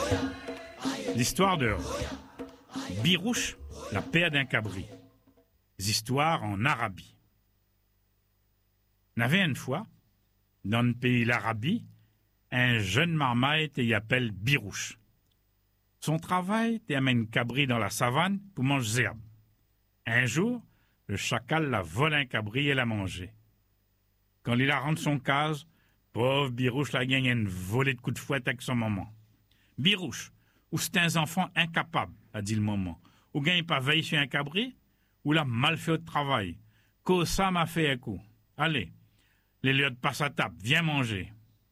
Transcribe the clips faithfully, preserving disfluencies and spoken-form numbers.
L'histoire de Birouche, la paire d'un cabri. Histoire en Arabie. N'avait une fois, dans le pays l'Arabie, un jeune marmaille y appelle Birouche. Son travail était amener cabri dans la savane pour manger des herbes. Un jour, le chacal la vole un cabri et l'a mangé. Quand il a rendu son case, pauvre Birouche la gagne une volée de coups de fouette avec son maman. Birouche, ou c'est un enfant incapable, a dit le maman. Ou gagne pas veille sur un cabri, ou l'a mal fait au travail. Que ça m'a fait un coup. Allez, les lieux de passe à table, viens manger.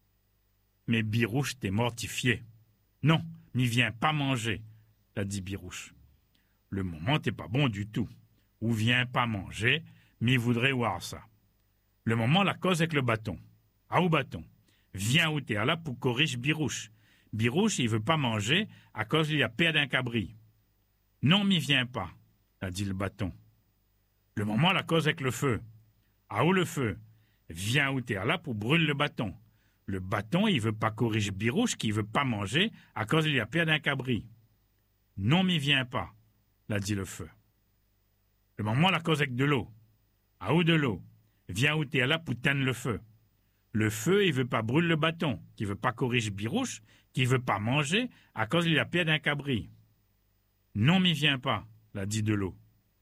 Mais Birouche t'est mortifié. Non, m'y viens pas manger, l'a dit Birouche. Le moment t'est pas bon du tout. Ou viens pas manger, m'y voudrait voir ça. Le moment la cause avec le bâton. Ah au bâton. Viens où t'es là pour corriger Birouche. Birouche, il veut pas manger à cause il y a peur d'un cabri. Non, m'y viens pas, a dit le bâton. Le moment la cause avec le feu. Ah où le feu? Viens où t'es là pour brûler le bâton. Le bâton, il veut pas corriger Birouche qui veut pas manger à cause il y a peur d'un cabri. Non, m'y viens pas, l'a dit le feu. Le moment la cause avec de l'eau. Ah où de l'eau? Viens où t'es là pour teindre le feu. Le feu, il veut pas brûler le bâton, qui veut pas corriger Birouche, qui veut pas manger à cause il y a peur d'un cabri. Non, m'y viens pas, l'a dit de l'eau.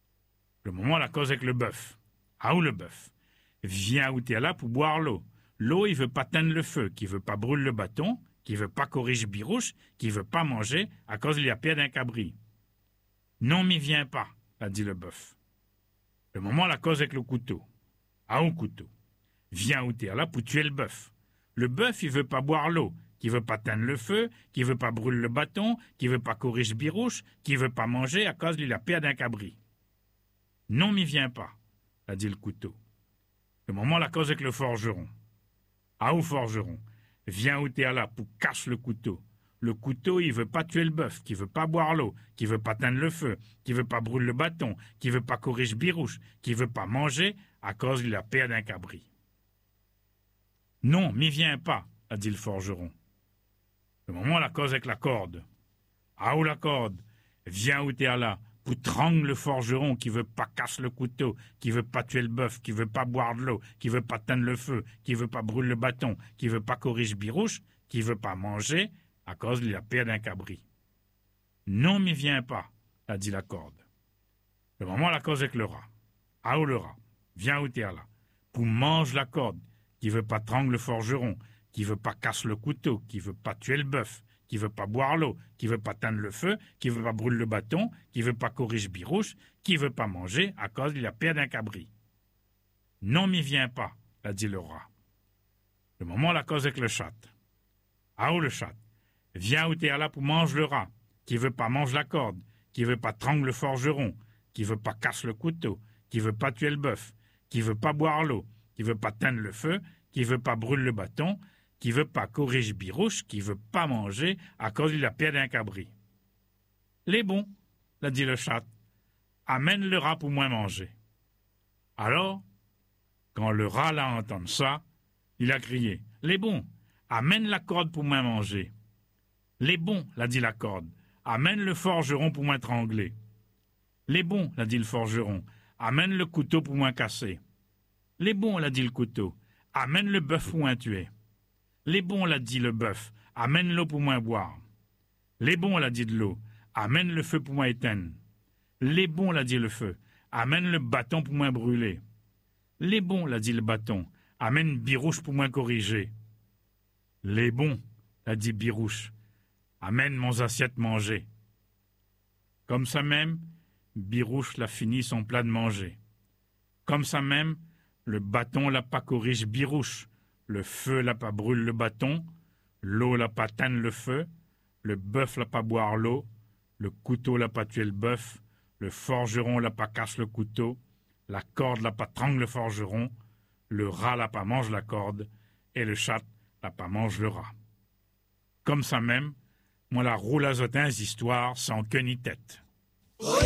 Le moment la cause avec le bœuf. Ah où le bœuf? Viens où t'es là pour boire l'eau. L'eau, il veut pas teindre le feu, qui veut pas brûler le bâton, qui veut pas corriger Birouche, qui veut pas manger à cause il y a peur d'un cabri. Non, m'y viens pas, a dit le bœuf. Le moment la cause avec le couteau. Ah où couteau? Viens où t'es là pour tuer le bœuf. Le bœuf, il veut pas boire l'eau, qui veut pas teindre le feu, qui veut pas brûler le bâton, qui veut pas corriger Birouche, qui veut pas manger à cause il a peur d'un cabri. Non, m'y viens pas, a dit le couteau. Le moment la cause avec le forgeron. Ah où forgeron? Viens où t'es là pour cache le couteau. Le couteau, il veut pas tuer le bœuf, qui veut pas boire l'eau, qui veut pas teindre le feu, qui veut pas brûler le bâton, qui veut pas corriger Birouche, qui veut pas manger à cause il a peur d'un cabri. Non, m'y viens pas, a dit le forgeron. Le moment la cause avec la corde. Ah où la corde? Viens où t'es là pour trangler le forgeron qui veut pas casser le couteau, qui veut pas tuer le bœuf, qui veut pas boire de l'eau, qui veut pas teindre le feu, qui veut pas brûler le bâton, qui veut pas corriger Birouche, qui veut pas manger à cause il a peur d'un cabri. Non, m'y viens pas, a dit la corde. Le moment la cause avec le rat. Ah où le rat? Viens où t'es là pour manger la corde, qui veut pas trangler le forgeron, qui veut pas casser le couteau, qui veut pas tuer le bœuf, qui veut pas boire l'eau, qui veut pas teindre le feu, qui veut pas brûler le bâton, qui veut pas corriger Birouche, qui veut pas manger à cause il a peur d'un cabri. Non, m'y viens pas, a dit le rat. Le moment la cause avec le chat. Ah où le chat? Viens où t'es là pour manger le rat, qui veut pas manger la corde, qui veut pas trangler le forgeron, qui veut pas casser le couteau, qui veut pas tuer le bœuf, qui veut pas boire l'eau, qui veut pas teindre le feu, qui veut pas brûler le bâton, qui veut pas corriger Birouche, qui veut pas manger à cause il a peur d'un cabri. Les bons, l'a dit le chat, amène le rat pour moi manger. Alors, quand le rat l'a entendu ça, il a crié, les bons, amène la corde pour moi manger. Les bons, l'a dit la corde, amène le forgeron pour moi trangler. Les bons, l'a dit le forgeron, amène le couteau pour moi casser. Les bons, l'a dit le couteau, amène le bœuf pour moi tuer. Les bons, l'a dit le bœuf, amène l'eau pour moi boire. Les bons, l'a dit de l'eau, amène le feu pour moi éteindre. Les bons, l'a dit le feu, amène le bâton pour moi brûler. Les bons, l'a dit le bâton, amène Birouche pour moi corriger. Les bons, l'a dit Birouche, amène mon assiette manger. Comme ça même, Birouche l'a fini son plat de manger. Comme ça même, le bâton l'a pas corrige Birouche, le feu l'a pas brûle le bâton, l'eau l'a pas teindre le feu, le bœuf l'a pas boire l'eau, le couteau l'a pas tuer le bœuf, le forgeron l'a pas casse le couteau, la corde l'a pas trangle le forgeron, le rat l'a pas mange la corde, et le chat l'a pas mange le rat. Comme ça même, moi la roule à zotin histoires sans queue ni tête.